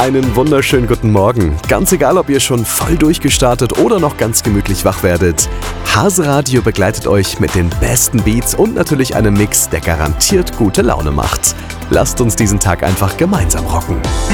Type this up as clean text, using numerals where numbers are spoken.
Einen wunderschönen guten Morgen. Ganz egal, ob ihr schon voll durchgestartet oder noch ganz gemütlich wach werdet. Hase-Radio begleitet euch mit den besten Beats und natürlich einem Mix, der garantiert gute Laune macht. Lasst uns diesen Tag einfach gemeinsam rocken.